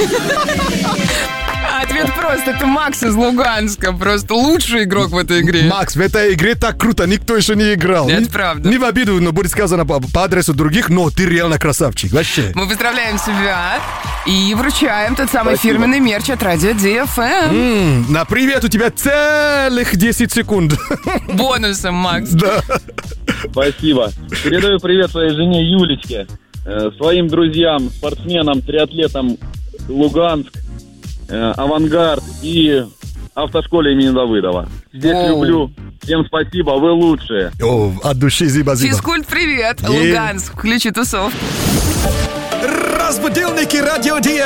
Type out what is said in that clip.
Ответ прост, это Макс из Луганска. Просто лучший игрок в этой игре. Макс, в этой игре так круто, никто еще не играл. Это правда. Не в обиду, но будет сказано по адресу других, но ты реально красавчик, вообще. Мы поздравляем тебя и вручаем тот самый фирменный мерч от Радио DFM. На привет у тебя целых 10 секунд. Бонусом, Макс. Да. Спасибо. Передаю привет своей жене Юлечке, своим друзьям, спортсменам, триатлетам Луганск, Авангард и автошколе имени Давыдова. Всех люблю. Всем спасибо, вы лучшие. О, от души зиба-зиба. Физкульт, привет. Луганск, включи тусовку. Разбудилники Радио DFM.